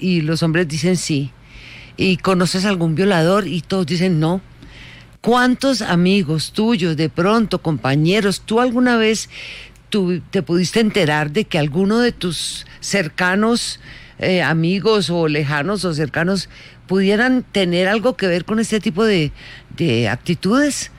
y los hombres dicen sí. ¿Y conoces algún violador? Y todos dicen no. ¿Cuántos amigos tuyos, de pronto, compañeros, tú alguna vez te pudiste enterar de que alguno de tus cercanos amigos o lejanos o cercanos pudieran tener algo que ver con este tipo de actitudes?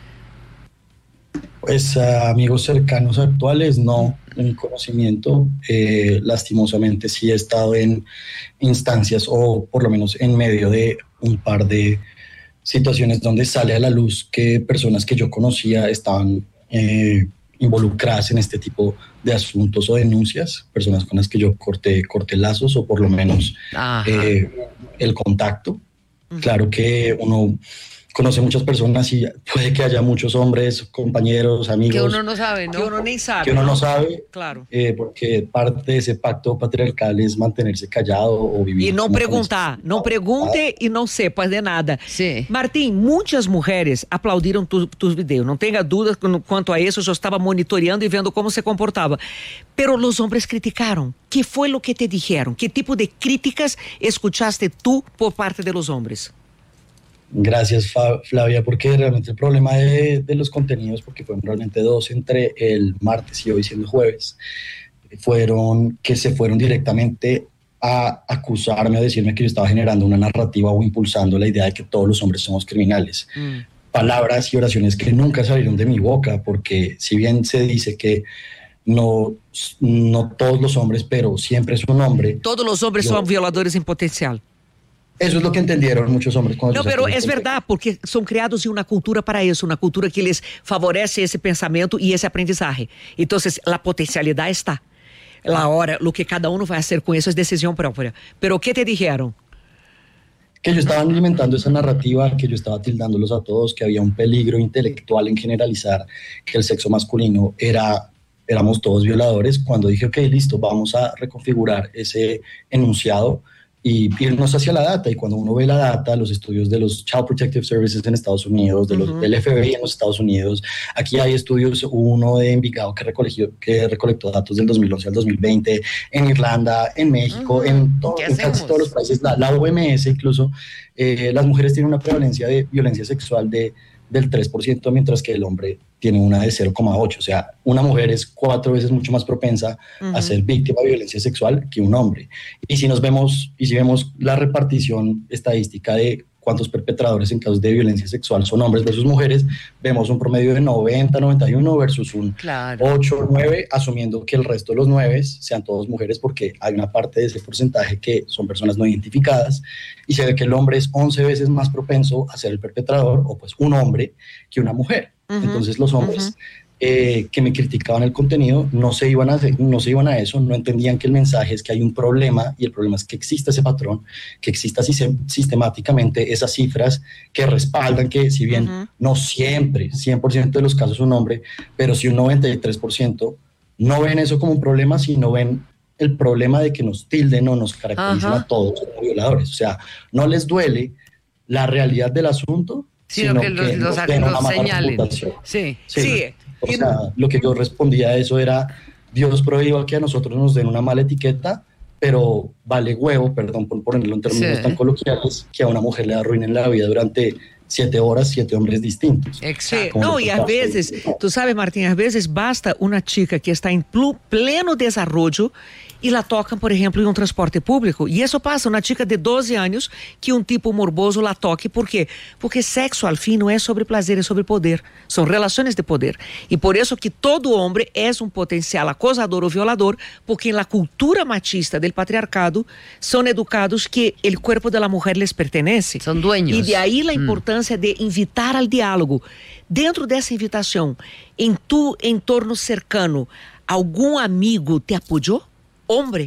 Pues amigos cercanos actuales, no, de mi conocimiento. Lastimosamente sí he estado en instancias o por lo menos en medio de un par de situaciones donde sale a la luz que personas que yo conocía estaban involucradas en este tipo de asuntos o denuncias, personas con las que yo corté lazos o por lo menos el contacto. Claro que uno conoce muchas personas y puede que haya muchos hombres, compañeros, amigos. Que uno no sabe, ¿no? Que uno ni sabe. Que uno no sabe, claro. Porque parte de ese pacto patriarcal es mantenerse callado o vivir. E não perguntar, não pergunte e não sepa de nada. Sim. Martim, muitas mulheres aplaudiram tus vídeos, não tenha dúvida quanto a isso, eu já estava monitoreando e vendo como se comportava. Pero los hombres criticaron. ¿Qué fue lo que te dijeron? ¿Qué tipo de críticas escuchaste tú por parte de los hombres? Gracias, Flavia, porque realmente el problema de los contenidos, porque fueron realmente dos entre el martes y hoy siendo jueves, fueron que se fueron directamente a acusarme, a decirme que yo estaba generando una narrativa o impulsando la idea de que todos los hombres somos criminales. Palabras y oraciones que nunca salieron de mi boca, porque si bien se dice que no todos los hombres, pero siempre es un hombre. Todos los hombres son violadores en potencial. Eso es lo que entendieron muchos hombres. Não, pero es verdad, porque son creados en una cultura para eso, una cultura que les favorece ese pensamiento y ese aprendizaje. Entonces, la potencialidad está. Ahora, lo que cada uno va a hacer con eso es decisión propia. Pero, ¿qué te dijeron? Que yo estaba alimentando esa narrativa, que yo estaba tildándolos a todos, que había un peligro intelectual en generalizar que el sexo masculino éramos todos violadores. Cuando dije, ok, listo, vamos a reconfigurar ese enunciado y irnos hacia la data, y cuando uno ve la data, los estudios de los Child Protective Services en Estados Unidos, del FBI en los Estados Unidos, aquí hay estudios, uno de Envigado que recolectó datos del 2011 al 2020, en Irlanda, en México, en casi todos los países, la OMS incluso, las mujeres tienen una prevalencia de violencia sexual del 3%, mientras que el hombre tiene una de 0,8%. O sea, una mujer es 4 veces mucho más propensa a ser víctima de violencia sexual que un hombre. Y si vemos la repartición estadística de cuántos perpetradores en casos de violencia sexual son hombres versus mujeres, vemos un promedio de 90, 91 versus un 8, 9, asumiendo que el resto de los 9 sean todos mujeres, porque hay una parte de ese porcentaje que son personas no identificadas, y se ve que el hombre es 11 veces más propenso a ser el perpetrador, o pues un hombre, que una mujer. Entonces los hombres que me criticaban el contenido no se iban a eso, no entendían que el mensaje es que hay un problema, y el problema es que exista ese patrón, que exista sistemáticamente esas cifras que respaldan que, si bien no siempre, 100% de los casos un hombre, pero si un 93% no ven eso como un problema, sino ven el problema de que nos tilden o nos caracterizan a todos como violadores. O sea, no les duele la realidad del asunto, sino que los señalen. Sí. O sea, lo que yo respondía a eso era: Dios prohíba que a nosotros nos den una mala etiqueta, pero vale huevo, perdón por ponerlo en términos tan coloquiales, que a una mujer le arruinen la vida durante 7 horas, 7 hombres distintos. Exacto. No, y a veces, tú sabes, Martín, a veces basta una chica que está en pleno desarrollo y la tocan, por ejemplo, en un transporte público. Y eso pasa, una chica de 12 años que un tipo morboso la toque. ¿Por qué? Porque sexo, al fin, no es sobre placer, es sobre poder. Son relaciones de poder. Y por eso que todo hombre es un potencial acosador o violador, porque en la cultura machista del patriarcado son educados que el cuerpo de la mujer les pertenece. Son dueños. Y de ahí la importancia de invitar al diálogo. Dentro dessa invitação, em tu entorno cercano, algum amigo te apoyó? Hombre.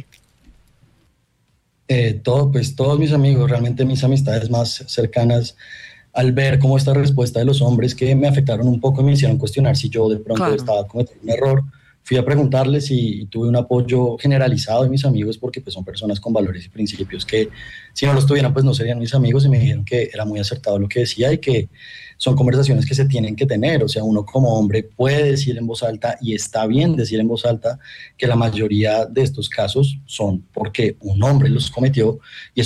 Todos mis amigos, realmente mis amistades más cercanas, al ver cómo esta respuesta de los hombres que me afectaron un poco y me hicieron cuestionar si yo de pronto estaba cometiendo un error, fui a preguntarles y tuve un apoyo generalizado de mis amigos, porque pues son personas con valores y principios que si no los tuvieran pues no serían mis amigos, y me dijeron que era muy acertado lo que decía y que son conversaciones que se tienen que tener. O sea, uno como hombre puede decir en voz alta, y está bien decir en voz alta, que la mayoría de estos casos son porque un hombre los cometió, y